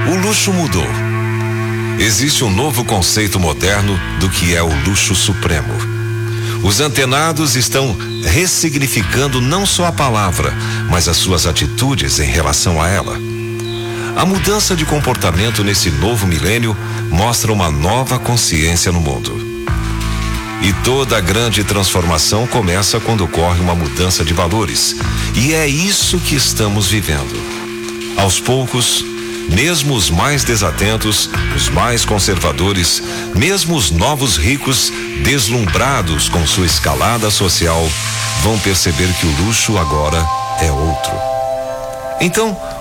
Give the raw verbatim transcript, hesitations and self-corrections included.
O luxo mudou. Existe um novo conceito moderno do que é o luxo supremo. Os antenados estão ressignificando não só a palavra, mas as suas atitudes em relação a ela. A mudança de comportamento nesse novo milênio mostra uma nova consciência no mundo. E toda a grande transformação começa quando ocorre uma mudança de valores. E é isso que estamos vivendo. Aos poucos, mesmo os mais desatentos, os mais conservadores, mesmo os novos ricos, deslumbrados com sua escalada social, vão perceber que o luxo agora é outro. Então,